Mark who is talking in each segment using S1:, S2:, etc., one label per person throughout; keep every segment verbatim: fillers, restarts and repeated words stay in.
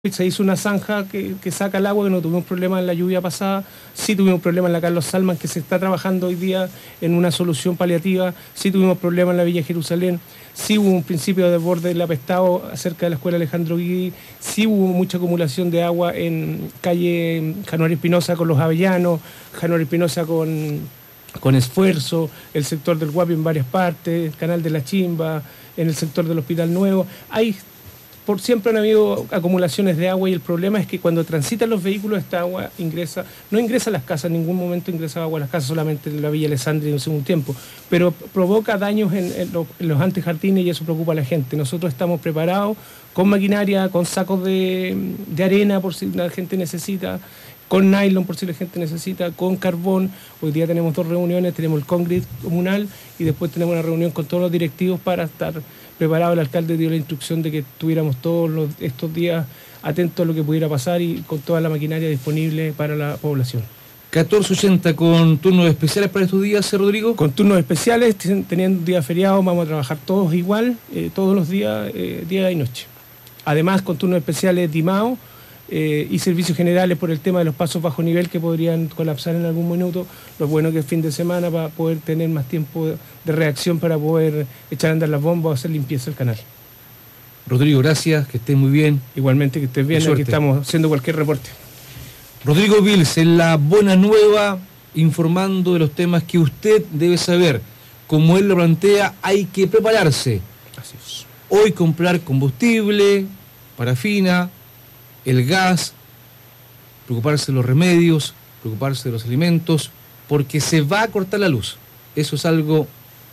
S1: Se hizo una zanja que, que saca el agua, que no tuvimos problema en la lluvia pasada, sí tuvimos problema en la Carlos Salman, que se está trabajando hoy día en una solución paliativa, sí tuvimos problema en la Villa Jerusalén, sí hubo un principio de desborde del Apestado cerca de la escuela Alejandro Guidi, sí hubo mucha acumulación de agua en calle Januario Espinosa con los Avellanos, Januario Espinosa con, con Esfuerzo, el sector del Guapi en varias partes, el canal de la Chimba, en el sector del Hospital Nuevo. Hay Por siempre han habido acumulaciones de agua y el problema es que cuando transitan los vehículos esta agua ingresa, no ingresa a las casas, en ningún momento ingresa agua a las casas, solamente en la Villa Alessandria en un segundo tiempo, pero provoca daños en, en, los, en los antejardines y eso preocupa a la gente. Nosotros estamos preparados con maquinaria, con sacos de, de arena por si la gente necesita, con nylon por si la gente necesita, con carbón. Hoy día tenemos dos reuniones, tenemos el Congrid comunal y después tenemos una reunión con todos los directivos para estar preparado. El alcalde dio la instrucción de que estuviéramos todos los, estos días atentos a lo que pudiera pasar y con toda la maquinaria disponible para la población.
S2: catorce ochenta con turnos especiales para estos días, Rodrigo.
S1: Con turnos especiales, teniendo día feriado, vamos a trabajar todos igual, eh, todos los días, eh, día y noche. Además, con turnos especiales D I M A O eh, y servicios generales por el tema de los pasos bajo nivel que podrían colapsar en algún minuto. Lo bueno que es fin de semana para poder tener más tiempo de, de reacción para poder echar a andar las bombas o hacer limpieza del canal.
S2: Rodrigo, gracias, que estés muy bien.
S1: Igualmente, que estés bien, aquí estamos haciendo cualquier reporte.
S2: Rodrigo Vils, en La Buena Nueva, informando de los temas que usted debe saber. Como él lo plantea, hay que prepararse.
S1: Así es.
S2: Hoy comprar combustible, parafina, el gas, preocuparse de los remedios, preocuparse de los alimentos, porque se va a cortar la luz. Eso es algo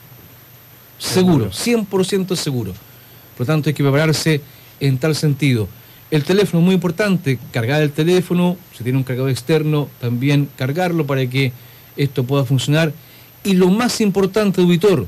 S2: seguro, cien por ciento seguro. Por lo tanto, hay que prepararse en tal sentido. El teléfono es muy importante, cargar el teléfono, si tiene un cargador externo, también cargarlo para que esto pueda funcionar. Y lo más importante, auditor,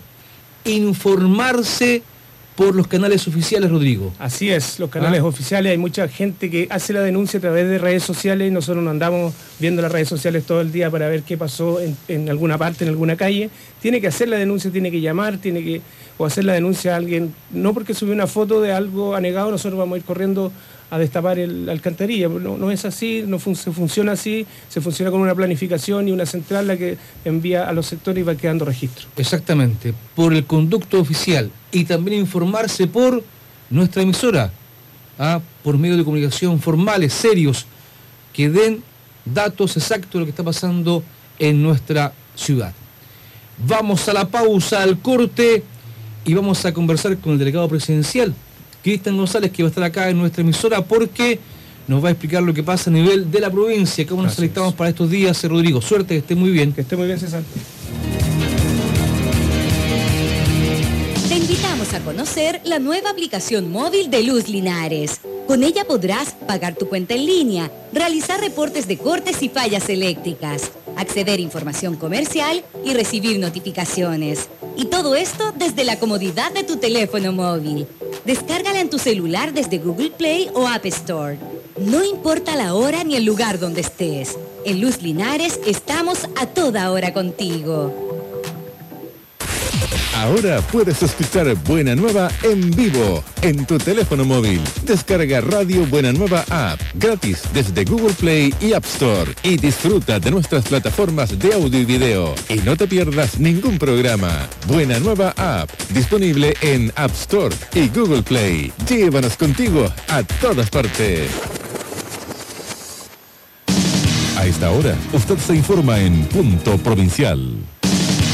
S2: informarse por los canales oficiales, Rodrigo.
S1: Así es, los canales ah. oficiales. Hay mucha gente que hace la denuncia a través de redes sociales y nosotros nos andamos viendo las redes sociales todo el día para ver qué pasó en, en alguna parte, en alguna calle. Tiene que hacer la denuncia, tiene que llamar, tiene que o hacer la denuncia a alguien. No porque subió una foto de algo anegado, nosotros vamos a ir corriendo a destapar el, la alcantarilla. No, no es así, no fun se funciona así, se funciona con una planificación y una central la que envía a los sectores y va quedando registro.
S2: Exactamente, por el conducto oficial y también informarse por nuestra emisora, ¿ah? por medios de comunicación formales, serios, que den datos exactos de lo que está pasando en nuestra ciudad. Vamos a la pausa, al corte y vamos a conversar con el delegado presidencial, Cristian González, que va a estar acá en nuestra emisora porque nos va a explicar lo que pasa a nivel de la provincia, cómo nos alistamos para estos días. Rodrigo, suerte, que esté muy bien.
S1: Que esté muy bien, César.
S3: Te invitamos a conocer la nueva aplicación móvil de Luz Linares. Con ella podrás pagar tu cuenta en línea, realizar reportes de cortes y fallas eléctricas, acceder a información comercial y recibir notificaciones. Y todo esto desde la comodidad de tu teléfono móvil. Descárgala en tu celular desde Google Play o App Store. No importa la hora ni el lugar donde estés. En Luz Linares estamos a toda hora contigo.
S4: Ahora puedes escuchar Buena Nueva en vivo en tu teléfono móvil. Descarga Radio Buena Nueva App gratis desde Google Play y App Store y disfruta de nuestras plataformas de audio y video. Y no te pierdas ningún programa. Buena Nueva App, disponible en App Store y Google Play. Llévanos contigo a todas partes. A esta hora, usted se informa en Punto Provincial.